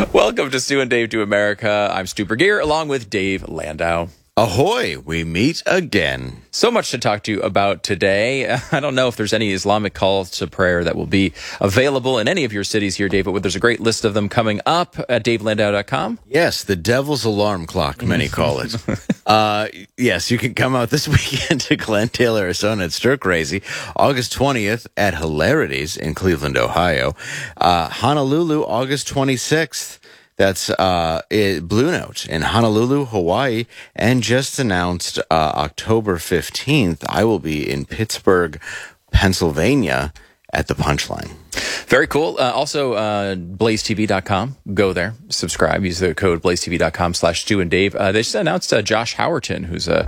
Welcome to Stu and Dave Do America. I'm Stu Bergier, along with Dave Landau. Ahoy, we meet again. So much to talk to you about today. I don't know if there's any Islamic calls to prayer that will be available in any of your cities here, Dave, but there's a great list of them coming up at davelandau.com. Yes, the devil's alarm clock, many call it. Yes, you can come out this weekend to Glendale, Arizona. It's stir crazy. August 20th at Hilarities in Cleveland, Ohio. Honolulu, August 26th. That's Blue Note in Honolulu, Hawaii. And just announced October 15th, I will be in Pittsburgh, Pennsylvania at the Punchline. Very cool. Also, blazetv.com. Go there, subscribe, use the code blazetv.com/StuandDave. They just announced Josh Howerton, who's a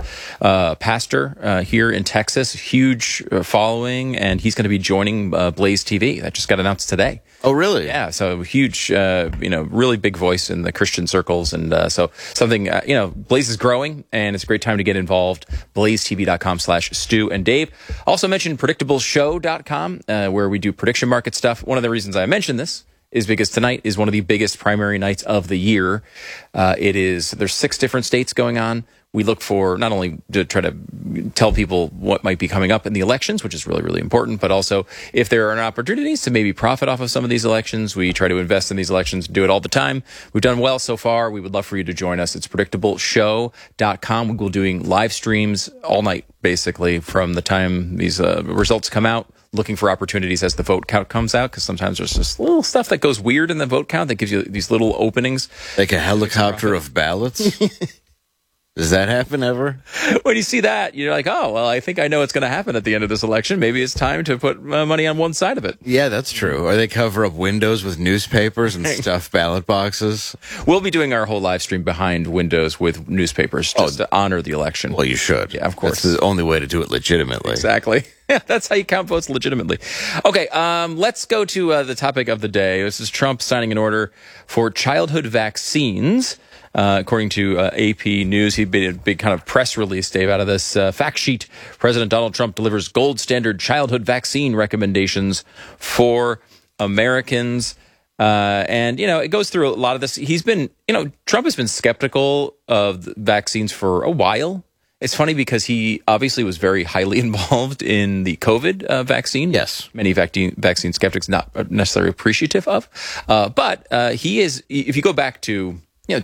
pastor here in Texas, huge following, and he's going to be joining Blaze TV. That just got announced today. Oh, really? Yeah, so huge, really big voice in the Christian circles. And so something, Blaze is growing, and it's a great time to get involved. blazetv.com/StuandDave. Also mentioned predictableshow.com, where we do prediction market stuff. One of the reasons I mentioned this is because tonight is one of the biggest primary nights of the year. There's 6 different states going on. We look for not only to try to tell people what might be coming up in the elections, which is really, really important, but also if there are opportunities to maybe profit off of some of these elections. We try to invest in these elections, do it all the time. We've done well so far. We would love for you to join us. It's predictableshow.com. We're doing live streams all night, basically, from the time these results come out, looking for opportunities as the vote count comes out, because sometimes there's just little stuff that goes weird in the vote count that gives you these little openings. Like a helicopter of ballots? Does that happen ever? When you see that, you're like, oh, well, I think I know what's going to happen at the end of this election. Maybe it's time to put money on one side of it. Yeah, that's true. Or they cover up windows with newspapers and stuff ballot boxes. We'll be doing our whole live stream behind windows with newspapers just to honor the election. Well, you should. Yeah, of course. That's the only way to do it legitimately. Exactly. Yeah, that's how you count votes legitimately. Okay, let's go to the topic of the day. This is Trump signing an order for childhood vaccines. According to AP News, he made a big kind of press release, Dave, out of this fact sheet. President Donald Trump delivers gold standard childhood vaccine recommendations for Americans. And, it goes through a lot of this. Trump has been skeptical of vaccines for a while. It's funny because he obviously was very highly involved in the COVID vaccine. Yes. Many vaccine skeptics not necessarily appreciative of. But he is, if you go back to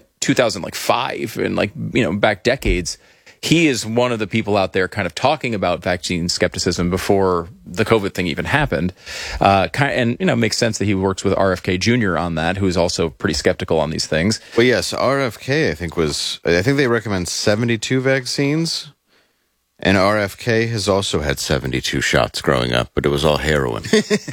2005 and back decades, he is one of the people out there kind of talking about vaccine skepticism before the COVID thing even happened. Makes sense that he works with RFK Jr. on that, who is also pretty skeptical on these things. Well, yes, RFK, I think they recommend 72 vaccines. And RFK has also had 72 shots growing up, but it was all heroin.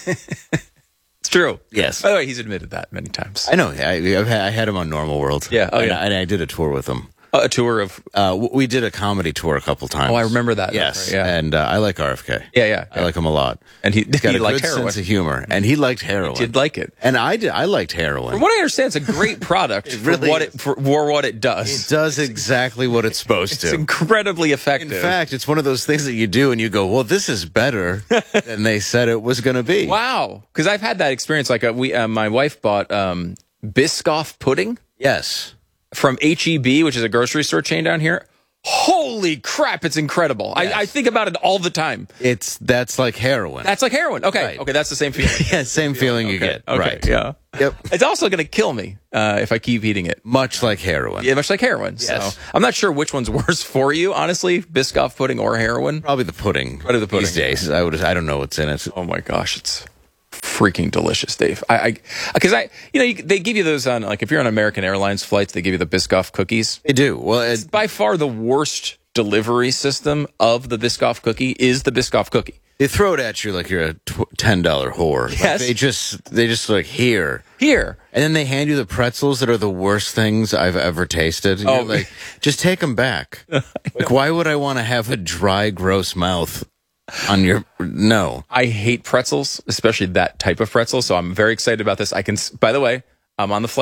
It's true. Yes. By the way, he's admitted that many times. I know. I had him on Normal World. Yeah. Oh, and yeah. I did a tour with him. A tour of... we did a comedy tour a couple times. Oh, I remember that. Yes. Right, yeah. And I like RFK. Yeah. I like him a lot. And he got a liked good heroin. sense of humor. And he liked heroin. He did like it. And I liked heroin. From what I understand, it's a great product for what it does. It does exactly what it's supposed to. It's incredibly effective. In fact, it's one of those things that you do and you go, well, this is better than they said it was going to be. Wow. Because I've had that experience. Like my wife bought Biscoff pudding. Yes. From H-E-B, which is a grocery store chain down here. Holy crap, it's incredible. Yes. I think about it all the time. That's like heroin. That's like heroin. Okay. Right. Okay, that's the same feeling. Yeah, same feeling you get. Okay, right. Yeah. Yep. It's also going to kill me if I keep eating it. Much like heroin. Yeah, much like heroin. Yes. So I'm not sure which one's worse for you, honestly, Biscoff pudding or heroin. Probably the pudding. Probably the pudding. These days. I don't know what's in it. Oh my gosh, it's freaking delicious, Dave. They give you those on, like, if you're on American Airlines flights, they give you the Biscoff cookies. They do. Well, it's by far the worst delivery system of the Biscoff cookie is the Biscoff cookie. They throw it at you like you're a $10 whore. Yes. Like they just like, here. And then they hand you the pretzels that are the worst things I've ever tasted. You're like, just take them back. Like, why would I want to have a dry, gross mouth on your... No. I hate pretzels, especially that type of pretzel, so I'm very excited about this. By the way, I'm on the flight